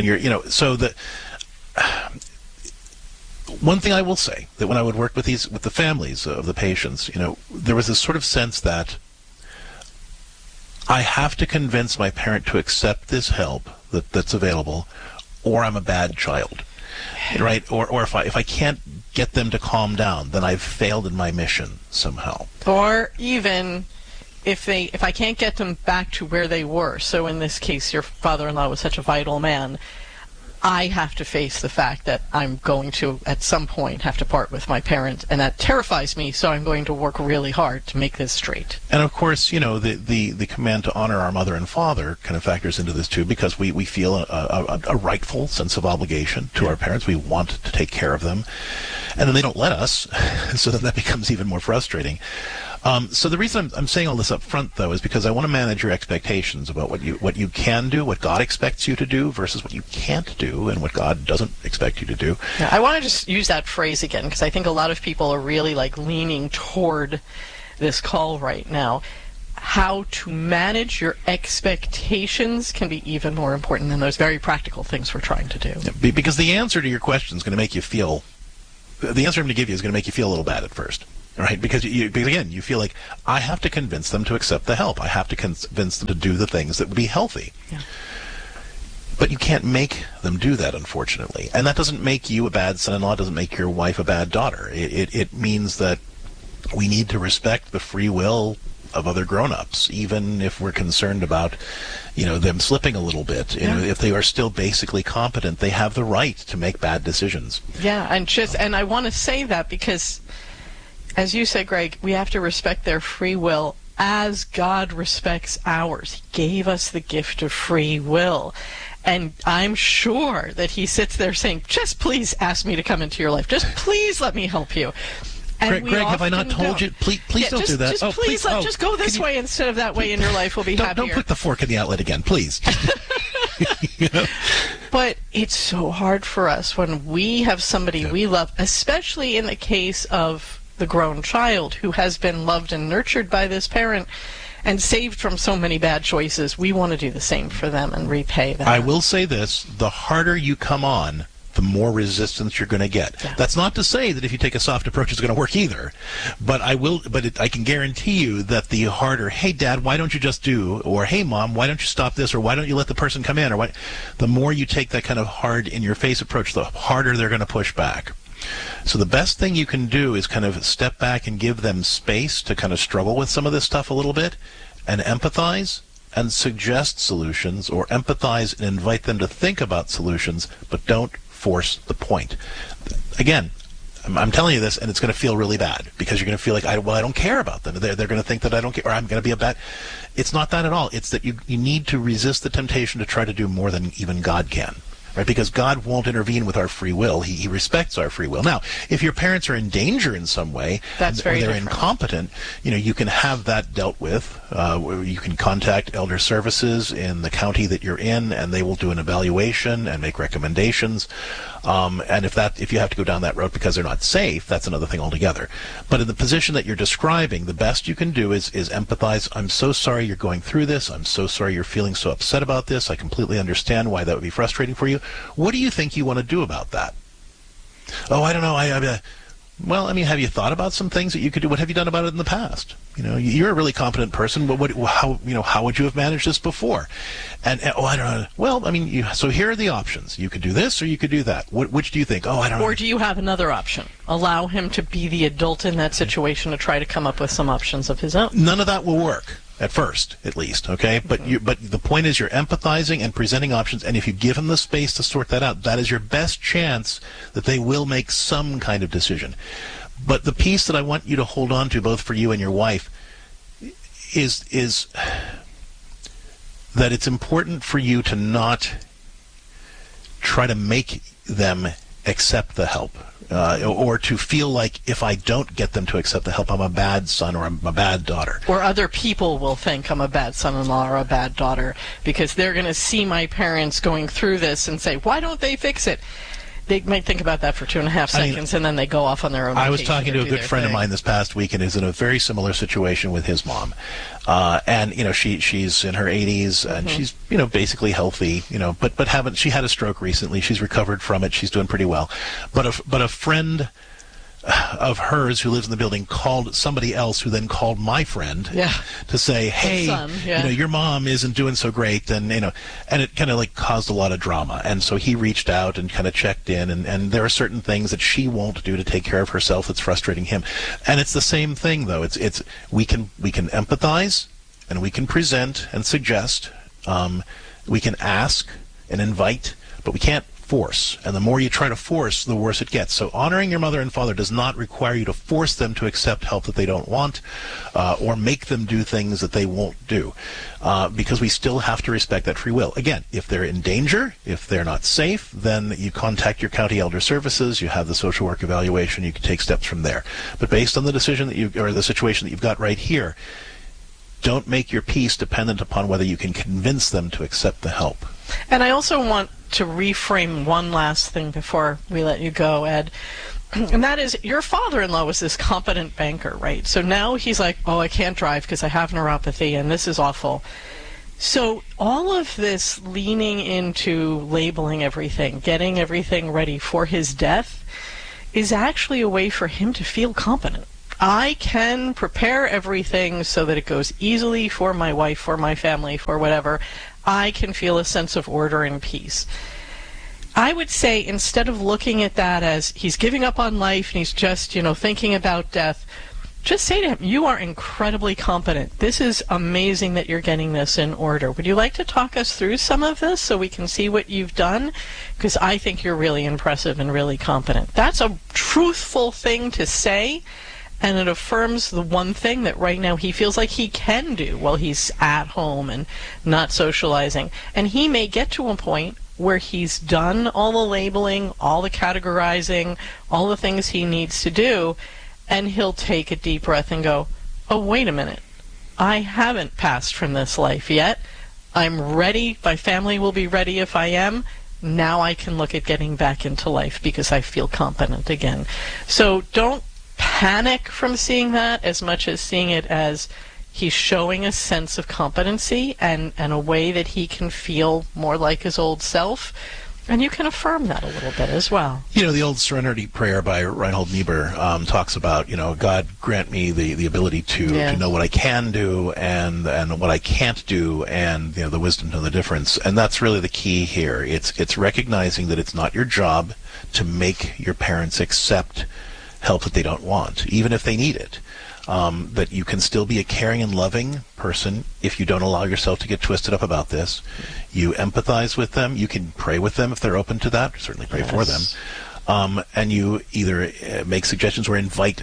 one thing I will say, that when I would work with the families of the patients, there was this sort of sense that I have to convince my parent to accept this help that's available, or I'm a bad child, right? Or if I can't get them to calm down, then I've failed in my mission somehow. Or even if I can't get them back to where they were. So in this case, your father-in-law was such a vital man. I have to face the fact that I'm going to, at some point, have to part with my parent, and that terrifies me, so I'm going to work really hard to make this straight. And of course, the command to honor our mother and father kind of factors into this too, because we feel a rightful sense of obligation to our parents. We want to take care of them. And then they don't let us, so then that becomes even more frustrating. So the reason I'm saying all this up front, though, is because I want to manage your expectations about what you can do, what God expects you to do, versus what you can't do, and what God doesn't expect you to do. Yeah, I want to just use that phrase again, because I think a lot of people are really leaning toward this call right now. How to manage your expectations can be even more important than those very practical things we're trying to do. Yeah, because the answer to your question is going to make you feel, the answer I'm going to give you is going to make you feel a little bad at first. Right, because again, you feel like I have to convince them to accept the help. I have to convince them to do the things that would be healthy. Yeah. But you can't make them do that, unfortunately. And that doesn't make you a bad son-in-law. It doesn't make your wife a bad daughter. It means that we need to respect the free will of other grown-ups, even if we're concerned about, them slipping a little bit. If they are still basically competent, they have the right to make bad decisions. Yeah, and I want to say that because, as you said, Greg, we have to respect their free will as God respects ours. He gave us the gift of free will. And I'm sure that he sits there saying, just please ask me to come into your life. Just please let me help you. And Greg, have I not told you? Please don't do that. Just go this way instead of that way, and your life will be happier. Don't put the fork in the outlet again, please. But it's so hard for us when we have somebody we love, especially in the case of the grown child who has been loved and nurtured by this parent and saved from so many bad choices. We want to do the same for them and repay them. I will say this, the harder you come on, the more resistance you're going to get. Yeah. That's not to say that if you take a soft approach it's going to work either, but I can guarantee you that the harder, hey Dad, why don't you just do, or hey Mom, why don't you stop this, or why don't you let the person come in, or the more you take that kind of hard in your face approach, the harder they're going to push back. So the best thing you can do is kind of step back and give them space to kind of struggle with some of this stuff a little bit and empathize and suggest solutions, or empathize and invite them to think about solutions, but don't force the point. Again, I'm telling you this, and it's going to feel really bad because you're going to feel like, I don't care about them. They're going to think that I don't care, or I'm going to be a bad. It's not that at all. It's that you need to resist the temptation to try to do more than even God can. Right? Because God won't intervene with our free will. He respects our free will. Now, if your parents are in danger in some way, or they're incompetent, you can have that dealt with. You can contact Elder Services in the county that you're in, and they will do an evaluation and make recommendations. And if you have to go down that road because they're not safe, that's another thing altogether. But in the position that you're describing, the best you can do is empathize. I'm so sorry you're going through this. I'm so sorry you're feeling so upset about this. I completely understand why that would be frustrating for you. What do you think you want to do about that? Oh, I don't know. Well, have you thought about some things that you could do? What have you done about it in the past? You're a really competent person, but how would you have managed this before? And I don't know. Well, so here are the options. You could do this or you could do that. Which do you think? Oh, I don't know. Or do you have another option? Allow him to be the adult in that situation to try to come up with some options of his own. None of that will work. At first, at least, okay? But the point is you're empathizing and presenting options, and if you give them the space to sort that out, that is your best chance that they will make some kind of decision. But the piece that I want you to hold on to, both for you and your wife, is that it's important for you to not try to make them accept the help. Or to feel like if I don't get them to accept the help, I'm a bad son or I'm a bad daughter. Or other people will think I'm a bad son-in-law or a bad daughter because they're going to see my parents going through this and say, why don't they fix it? They might think about that for 2.5 seconds, and then they go off on their own. I was talking to a good friend of mine this past week, and is in a very similar situation with his mom. And she's in her 80s, and she's basically healthy, but she had a stroke recently. She's recovered from it. She's doing pretty well. But a friend of hers who lives in the building called somebody else, who then called my friend to say, hey, your mom isn't doing so great, and and it kind of caused a lot of drama. And so he reached out and kind of checked in, and there are certain things that she won't do to take care of herself that's frustrating him. And it's the same thing, though. It's we can empathize, and we can present and suggest, we can ask and invite, but we can't force. And the more you try to force, the worse it gets. So honoring your mother and father does not require you to force them to accept help that they don't want, or make them do things that they won't do, because we still have to respect that free will. Again, if they're in danger, if they're not safe, then you contact your county elder services, you have the social work evaluation, you can take steps from there. But based on the decision that or the situation that you've got right here, don't make your peace dependent upon whether you can convince them to accept the help. And I also want to reframe one last thing before we let you go, Ed. And that is, your father-in-law was this competent banker, right? So now he's like, oh, I can't drive because I have neuropathy and this is awful. So all of this leaning into labeling everything, getting everything ready for his death, is actually a way for him to feel competent. I can prepare everything so that it goes easily for my wife, for my family, for whatever. I can feel a sense of order and peace. I would say, instead of looking at that as he's giving up on life and he's just, thinking about death, just say to him, you are incredibly competent. This is amazing that you're getting this in order. Would you like to talk us through some of this so we can see what you've done? Because I think you're really impressive and really competent. That's a truthful thing to say. And it affirms the one thing that right now he feels like he can do while he's at home and not socializing. And he may get to a point where he's done all the labeling, all the categorizing, all the things he needs to do, and he'll take a deep breath and go, oh, wait a minute. I haven't passed from this life yet. I'm ready. My family will be ready if I am. Now I can look at getting back into life because I feel competent again. So don't panic from seeing that as much as seeing it as he's showing a sense of competency and a way that he can feel more like his old self. And you can affirm that a little bit as well. The old Serenity Prayer by Reinhold Niebuhr talks about, God grant me the ability to know what I can do and what I can't do, and the wisdom to know the difference. And that's really the key here. It's recognizing that it's not your job to make your parents accept help that they don't want, even if they need it. That you can still be a caring and loving person if you don't allow yourself to get twisted up about this. You empathize with them. You can pray with them if they're open to that. Certainly pray for them. And you either make suggestions or invite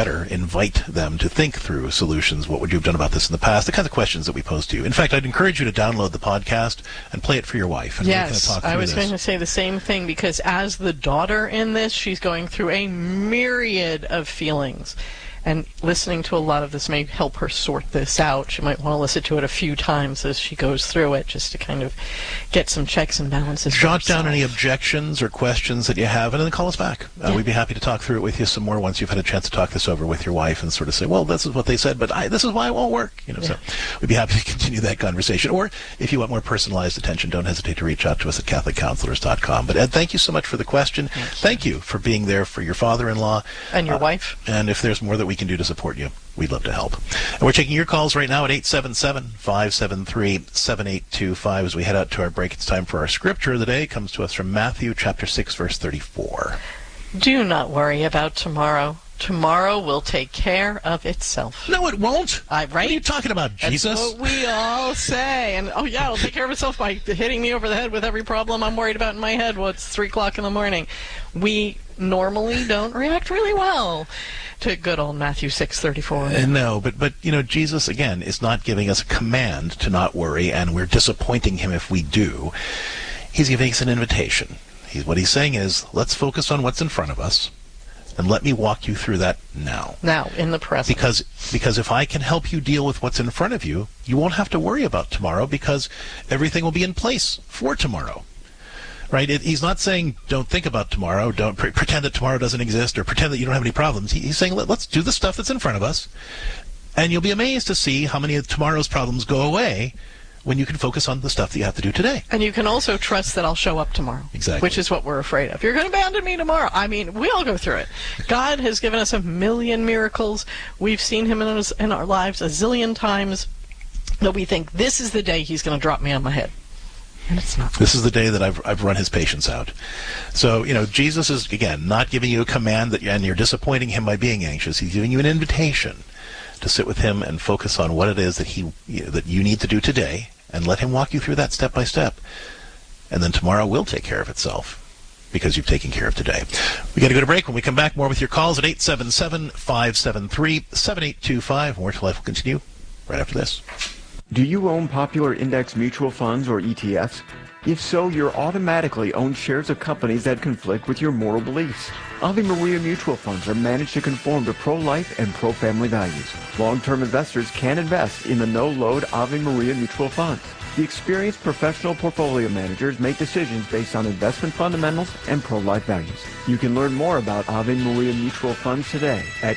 them to think through solutions. What would you have done about this in the past? The kinds of questions that we pose to you. In fact, I'd encourage you to download the podcast and play it for your wife. And yes, I was going to say the same thing, because as the daughter in this, she's going through a myriad of feelings. And listening to a lot of this may help her sort this out. She might want to listen to it a few times as she goes through it, just to kind of get some checks and balances. Jot down any objections or questions that you have, and then call us back. We'd be happy to talk through it with you some more once you've had a chance to talk this over with your wife and sort of say, well, this is what they said, but this is why it won't work. So we'd be happy to continue that conversation. Or if you want more personalized attention, don't hesitate to reach out to us at CatholicCounselors.com. But Ed, thank you so much for the question. Thank you for being there for your father-in-law. And your wife. And if there's more that we can do to support you, we'd love to help. And we're taking your calls right now at 877-573-7825. As we head out to our break, it's time for our scripture of the day. It comes to us from Matthew chapter 6, verse 34. Do not worry about tomorrow. Tomorrow will take care of itself. No, it won't. Right? What are you talking about, Jesus? That's what we all say. And, it'll take care of itself by hitting me over the head with every problem I'm worried about in my head. Well, it's 3 o'clock in the morning. We normally don't react really well to good old Matthew 6:34. No, but Jesus, again, is not giving us a command to not worry, and we're disappointing him if we do. He's giving us an invitation. What he's saying is, let's focus on what's in front of us, and let me walk you through that now. Now, in the present. Because if I can help you deal with what's in front of you, you won't have to worry about tomorrow, because everything will be in place for tomorrow. Right? He's not saying don't think about tomorrow, don't pretend that tomorrow doesn't exist, or pretend that you don't have any problems. He's saying let's do the stuff that's in front of us, and you'll be amazed to see how many of tomorrow's problems go away when you can focus on the stuff that you have to do today. And you can also trust that I'll show up tomorrow. Exactly. Which is what we're afraid of. You're going to abandon me tomorrow. I mean, we all go through it. God has given us a million miracles. We've seen him in our lives a zillion times that we think this is the day he's going to drop me on my head. And it's not. This is the day that I've run his patience out. So, Jesus is, again, not giving you a command and you're disappointing him by being anxious. He's giving you an invitation to sit with him and focus on what it is that that you need to do today, and let him walk you through that step by step. And then tomorrow will take care of itself. because you've taken care of today. We got to go to break. When we come back, more with your calls at 877-573-7825. More to Life will continue right after this. Do you own popular index mutual funds or ETFs? If so, you're automatically own shares of companies that conflict with your moral beliefs. Ave Maria mutual funds are managed to conform to pro-life and pro-family values. Long-term investors can invest in the no-load Ave Maria mutual funds. The experienced professional portfolio managers make decisions based on investment fundamentals and pro-life values. You can learn more about Ave Maria mutual funds today at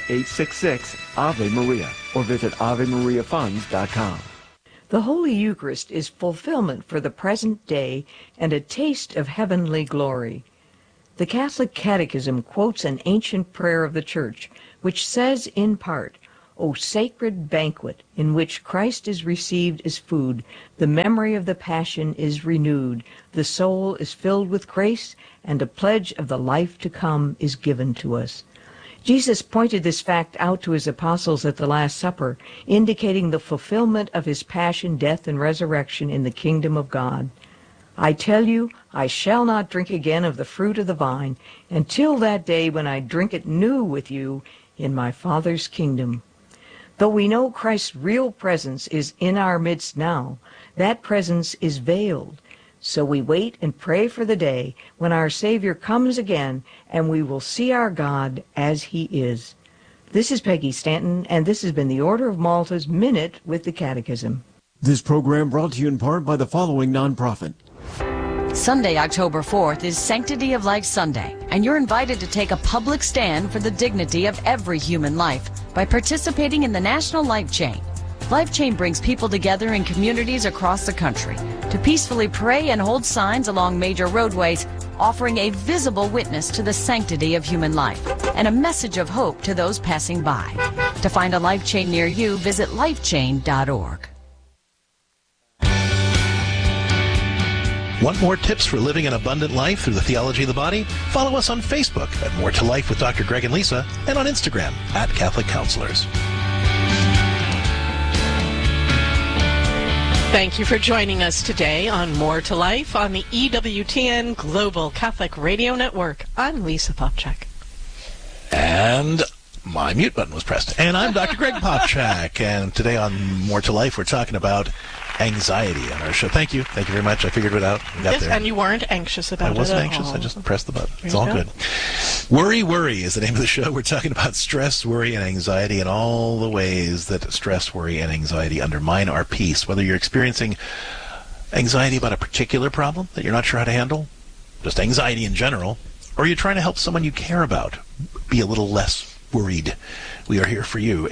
866-AVE-MARIA or visit AveMariaFunds.com. The Holy Eucharist is fulfillment for the present day and a taste of heavenly glory. The Catholic Catechism quotes an ancient prayer of the Church, which says in part, O sacred banquet, in which Christ is received as food, the memory of the Passion is renewed, the soul is filled with grace, and a pledge of the life to come is given to us. Jesus pointed this fact out to his apostles at the Last Supper, indicating the fulfillment of his passion, death, and resurrection in the kingdom of God. I tell you, I shall not drink again of the fruit of the vine until that day when I drink it new with you in my Father's kingdom. Though we know Christ's real presence is in our midst now, that presence is veiled. So we wait and pray for the day when our Savior comes again and we will see our God as he is. This is Peggy Stanton, and this has been the Order of Malta's Minute with the Catechism. This program brought to you in part by the following nonprofit. Sunday, October 4th is Sanctity of Life Sunday, and you're invited to take a public stand for the dignity of every human life by participating in the National Life Chain. Life Chain brings people together in communities across the country to peacefully pray and hold signs along major roadways, offering a visible witness to the sanctity of human life and a message of hope to those passing by. To find a Life Chain near you, visit lifechain.org. Want more tips for living an abundant life through the theology of the body? Follow us on Facebook at More to Life with Dr. Greg and Lisa, and on Instagram at Catholic Counselors. Thank you for joining us today on More to Life on the EWTN Global Catholic Radio Network. I'm Lisa Popchak. And my mute button was pressed. And I'm Dr. Greg Popchak. And today on More to Life, we're talking about anxiety on our show. Thank you. Thank you very much. I figured it out. Yes, there. And you weren't anxious about it. I wasn't anxious. I just pressed the button. It's all good. Worry is the name of the show. We're talking about stress, worry, and anxiety, and all the ways that stress, worry, and anxiety undermine our peace. Whether you're experiencing anxiety about a particular problem that you're not sure how to handle, just anxiety in general, or you're trying to help someone you care about be a little less worried, we are here for you.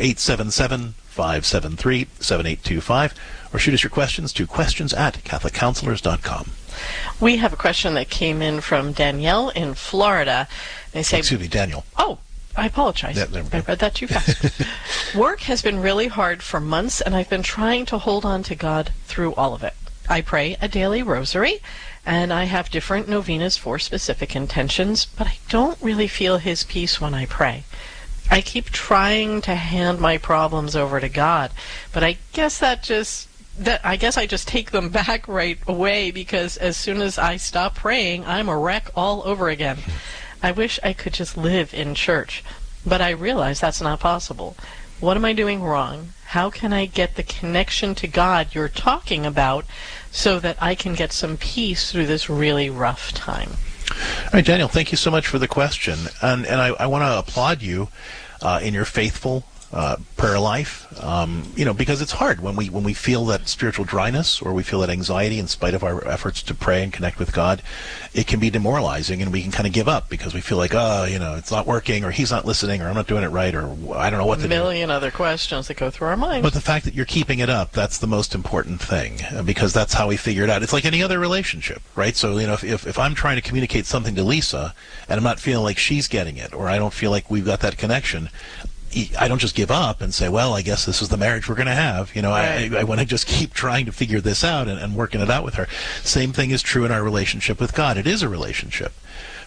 877-573-7825. Or shoot us your questions to questions@CatholicCounselors.com. We have a question that came in from Danielle in Florida. They say, excuse me, Daniel. Oh, I apologize. Yeah, I read that too fast. Work has been really hard for months, and I've been trying to hold on to God through all of it. I pray a daily rosary, and I have different novenas for specific intentions, but I don't really feel his peace when I pray. I keep trying to hand my problems over to God, but I guess I just take them back right away, because as soon as I stop praying, I'm a wreck all over again. I wish I could just live in church, but I realize that's not possible. What am I doing wrong? How can I get the connection to God you're talking about so that I can get some peace through this really rough time? All right, Daniel, thank you so much for the question. And I want to applaud you in your faithful prayer life, because it's hard when we feel that spiritual dryness, or we feel that anxiety in spite of our efforts to pray and connect with God. It can be demoralizing, and we can kind of give up because we feel like, it's not working, or he's not listening, or I'm not doing it right, or I don't know what to do. A million other questions that go through our minds. But the fact that you're keeping it up, that's the most important thing, because that's how we figure it out. It's like any other relationship, right? So, if I'm trying to communicate something to Lisa, and I'm not feeling like she's getting it, or I don't feel like we've got that connection, I don't just give up and say, well, I guess this is the marriage we're going to have. Right. I want to just keep trying to figure this out and working it out with her. Same thing is true in our relationship with God. It is a relationship.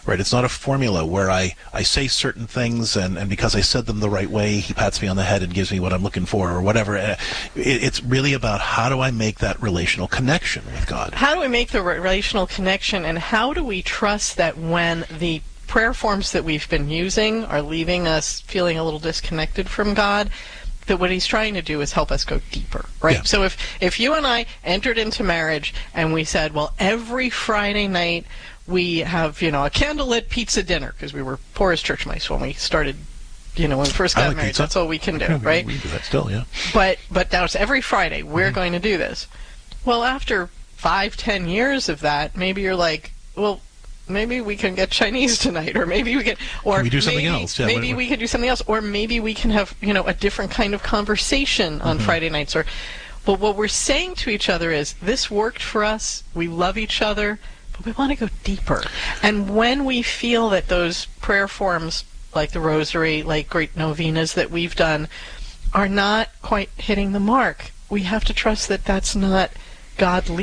right? It's not a formula where I say certain things and because I said them the right way, he pats me on the head and gives me what I'm looking for or whatever. It's really about how do I make that relational connection with God? How do we make the relational connection, and how do we trust that when the prayer forms that we've been using are leaving us feeling a little disconnected from God, that what he's trying to do is help us go deeper, right? Yeah. So if you and I entered into marriage and we said, well, every Friday night we have, a candlelit pizza dinner, because we were poor as church mice when we started, when we first got married. Pizza. That's all we can do, right? We do that still, yeah. But now it's every Friday we're going to do this. Well, after 5-10 years of that, maybe you're like, well, maybe we can get Chinese tonight, or maybe we can, or can we do something else? Yeah, maybe we can do something else, or maybe we can have, a different kind of conversation on Friday nights. But what we're saying to each other is, this worked for us. We love each other, but we want to go deeper. And when we feel that those prayer forms, like the Rosary, like great novenas that we've done, are not quite hitting the mark, we have to trust that that's not God leading